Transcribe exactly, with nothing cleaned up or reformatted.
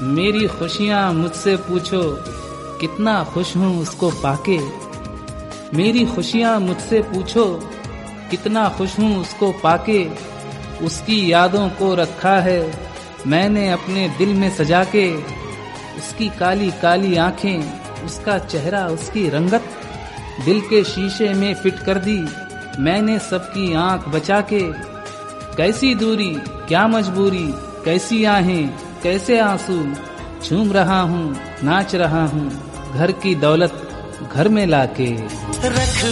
मेरी खुशियाँ मुझसे पूछो, कितना खुश हूँ उसको पाके। मेरी खुशियाँ मुझसे पूछो, कितना खुश हूँ उसको पाके। उसकी यादों को रखा है मैंने अपने दिल में सजा के। उसकी काली काली आंखें, उसका चेहरा, उसकी रंगत, दिल के शीशे में फिट कर दी मैंने सबकी आंख बचा के। कैसी दूरी, क्या मजबूरी, कैसी आहें, कैसे आंसू, झूम रहा हूँ, नाच रहा हूँ, घर की दौलत घर में लाके। रख